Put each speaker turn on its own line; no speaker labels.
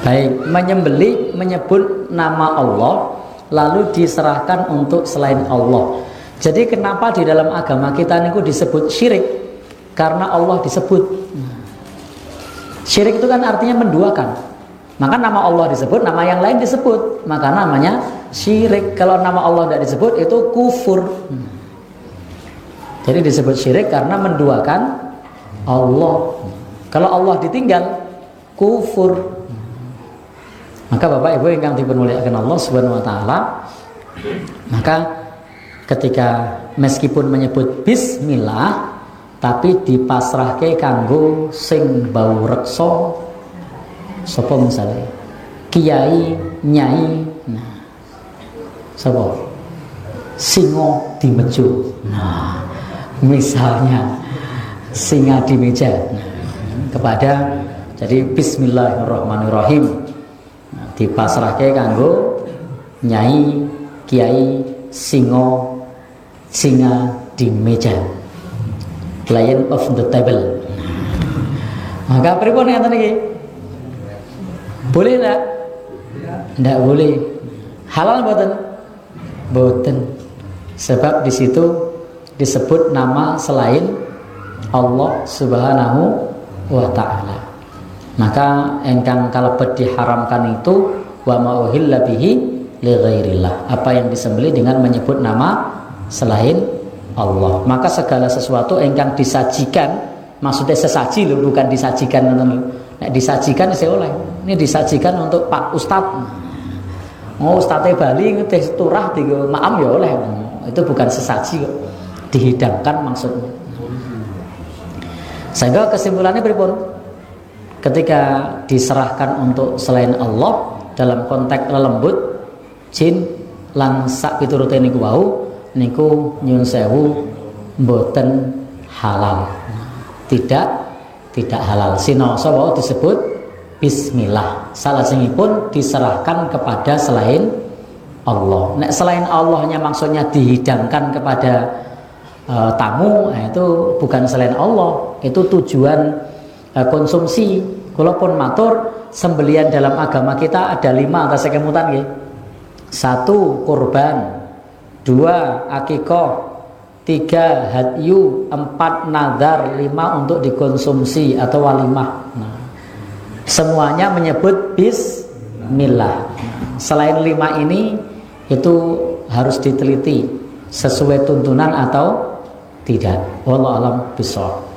Baik, menyembelih menyebut nama Allah lalu diserahkan untuk selain Allah. Jadi kenapa di dalam agama kita niku disebut syirik? Karena Allah disebut. Syirik itu kan artinya menduakan. Maka nama Allah disebut, nama yang lain disebut, maka namanya syirik. Kalau nama Allah tidak disebut itu kufur. Jadi disebut syirik karena menduakan Allah. Kalau Allah ditinggal, kufur. Maka Bapak Ibu yang dimuliakan Allah Subhanahu wa taala, maka ketika meskipun menyebut bismillah tapi dipasrahke kanggo sing bau reksa, sapa misalnya kiai, nyai, nah sapa singo di meja, nah misalnya singa di meja, nah, kepada jadi bismillahirrahmanirrahim dipasrahke kanggo nyai, kiai, singa di meja, lion of the table. Maka pripun ngaten iki? Boleh enggak? Enggak boleh. Halal mboten? Mboten. Sebab di situ disebut nama selain Allah Subhanahu wa taala. Maka engkang kalebet diharamkan itu wa ma uhilla bihi li ghairillah, apa yang disembelih dengan menyebut nama selain Allah. Maka segala sesuatu engkang disajikan, maksudnya sesaji loh, bukan disajikan ngoten lho. Nek disajikan saya oleh. Ini disajikan untuk Pak Ustad. Oh, Ustadz Bali ngeteh turah tiga maam ya oleh. Itu bukan sesaji kok. Dihidangkan maksudnya. Sehingga kesimpulannya pripun? Ketika diserahkan untuk selain Allah dalam konteks lelembut, jin lan sak piturute niku wau niku nyun sewu mboten halal. Tidak halal. Sinoso wau disebut bismillah. Salajengipun diserahkan kepada selain Allah. Nek selain Allahnya maksudnya dihidangkan kepada tamu, itu bukan selain Allah, itu tujuan konsumsi. Kalaupun matur sembelian dalam agama kita ada 5 atas kemutan nggih. 1 kurban, 2 akikah, 3 hadyu, 4 nazar, 5 untuk dikonsumsi atau walimah. Nah, semuanya menyebut bismillah. Selain 5 ini itu harus diteliti sesuai tuntunan atau tidak. Wallahu a'lam bishawab.